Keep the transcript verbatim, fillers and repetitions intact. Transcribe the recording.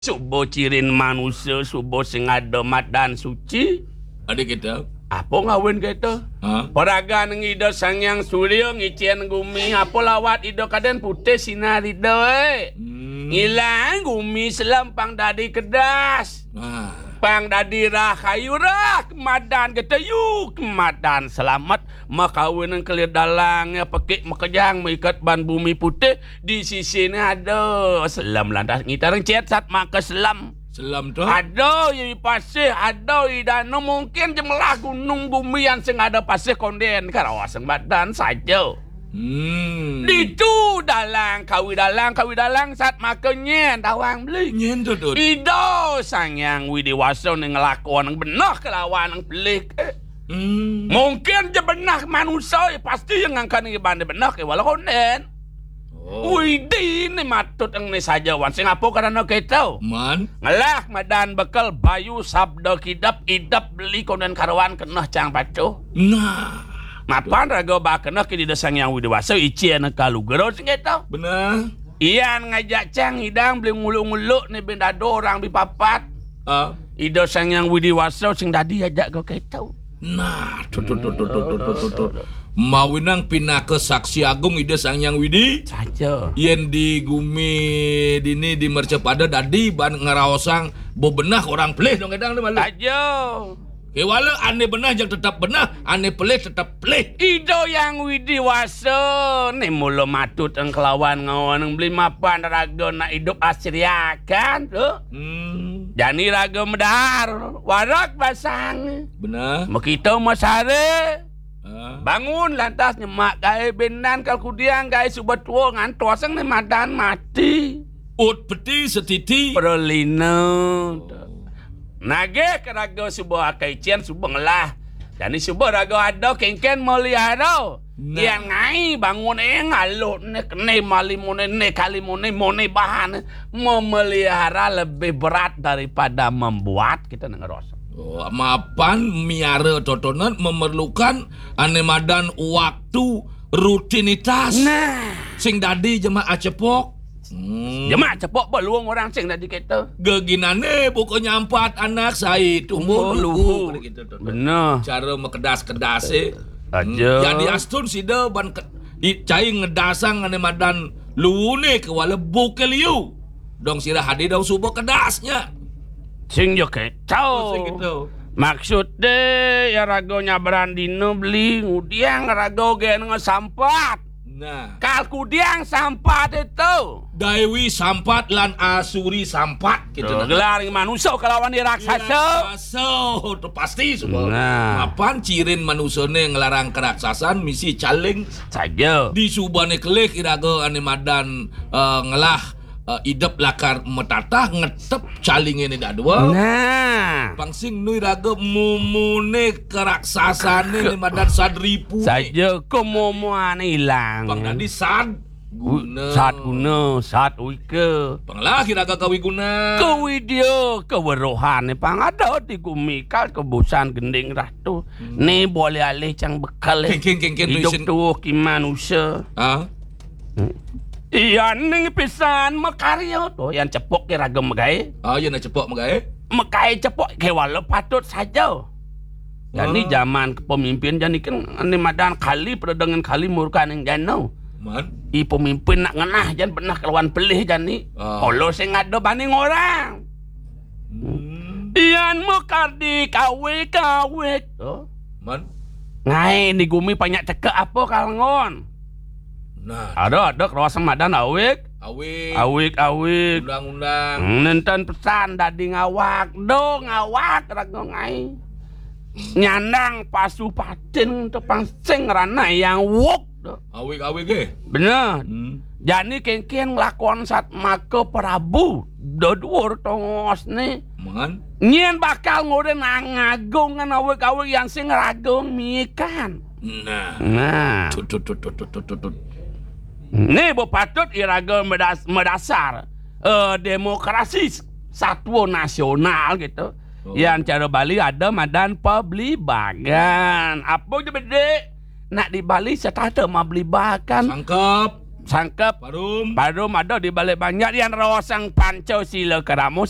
Subuh cirin manusia, subuh sing ada madan suci. Ada kita. Apa ngawin kita? Ha? Peraga nang ida sangyang surya ngician gumi. Apa lawat ida kaden putih sinar ida eh. Hmm. Ngilang gumi selampang dadi kedas. Ha. Pang dadi rahayu rah kemadan kita yuk kemadan selamat makawin ng kelir dalang ya pakai makajang mengikat ban bumi putih di sisi ni ada selam lantas ngitarang cet sat maka selam Selam tu. ada yang pasir ada idana mungkin jemlah gunung bumi yang sing ada pasir konden karawasang badan saja. Hmm. Di tu dalang kawi dalang kawi dalang sat makanya tawang beli. Nyen tu tu. Ido sangyang widiwasa ning ngelakuan yang benar kelawan yang pelik. Eh. Hmm. Mungkin je benar manusia pasti yang ngangkan ni bandar benar ke walau konden. Oh. Widi ni matut ang ni saja wan sing apa karena kita. Man. Ngalah madan bekal bayu sabda kidap idap beli konden karawan kenah cang pacu. Nah. Mapan raga ba kenah ke di desang yang widiwasa ician kalu gero sing kita. Benar. Iyan ngajak cang hidang beli nguluk-nguluk ni benda dorang bipapat. Ah. Ido sang yang widiwasa sing dadi ajak kau kita. Nah, tu tu tu tu tu tu tu tu. Mawinang pindah ke saksi agung ide sang yang widi. Saja. Yen di gumi dini di mercepada dadi ban ngeraosang bebenah orang pelih dong kedang ni malu. Saja. Ke wala ane benah yang tetap benah, ane pelih tetap pelih. Ido yang widiwasa ni mula matut ang kelawan ngawan ang beli mapan raga nak hidup asriakan tu. Hmm. Jani raga medar, warak basang. Benar. Makita masare. Ah. Bangun lantas nyemak gai benan kal kudiang gai subat tua ngantua sang ni madan mati. Ut peti setiti. Perlina. Nage ke raga subuh akai cian subuh ngelah. Jadi subuh raga ada ken-ken melihara. Yang ngai bangun eh ngalut ne kene malimone ne kalimone mone bahan memelihara lebih berat daripada membuat kita ngeros. Oh, mapan miara totonan memerlukan ane madan waktu rutinitas. Nah, Sing dadi jemaah cepok. Hmm. jemaah cepok beluang orang sing dadi kita. Geginane pokoknya empat anak saya tumbuh luhu gitu. Benar. Cara mekedas-kedas eh. Aja. Jadi astun sida ban ke, di cai ngedasang ane madan luune ke wala buke liu. Dong sirah hadi dong subuh kedasnya. Sing yo kita. Sing gitu. Maksud deh ya ragonya berandino beli ngudiang rago gen ngesampat. Nah, Kal kudiang sampat itu. Dewi sampat lan asuri sampat gitu. Tuh, gelar manusia kelawan di raksasa. So, itu pasti semua. Nah. Apaan cirin manusia ngelarang keraksasan misi caling Saja. di subane kelih iraga ane madan uh, ngelah uh, idep lakar metatah ngetep caling ini dak dua. Nah. Pangsing nu iraga mumune keraksasane ni madan sadripu. Saja kemomuan hilang. Pang dadi sad guna. Saat guna, saat wike. Panglah iraga kawi guna. Kewi dia, kewerohan ni pang ada di gumikal kebusan gending ratu. Hmm. Ni boleh alih cang bekal. Ken ken ken ken Hidup tuisin. tu kimanusia. Ah. Iya ning pisan makarya tu yang cepok ke ragam megai. Ah, ya nak cepok magae. Mekai cepok ke wala patut saja. Jadi Ah. zaman kepemimpin jadi kan ni madan kali pada dengan kali murka ning janau. Man. I pemimpin nak ngenah jan pernah kelawan pelih jani. Ah. Kalau sing ada banding orang. Hmm. Ian mekar di kawe-kawe. Oh. Man. Ngai ni gumi banyak cekak apa kalngon. Nah, Ada ada kawasan madan awik. awik. Awik awik. Undang-undang. Nenten pesan dadi ngawak do ngawak rago ngai. Nyandang pasu patin tepang sing rana yang wok do. Awik-awik ke? Bener. Hmm. Jadi kengkeng lakon sat maka Prabu dodur tongos ni. Man. Nyen bakal ngore ngagung ngan awik-awik yang sing ragung mikan. Nah. Nah, Tut tut tut tut tut tut tut. ni berpatut iraga medas, medasar uh, demokrasi satwa nasional gitu. Oh. Yang cara Bali ada madan pablibagan. Apa je bedek? Nak di Bali setata mablibagan. Sangkap. Sangkep Parum. baru ada di balik banyak yang rawasang Pancasila keramu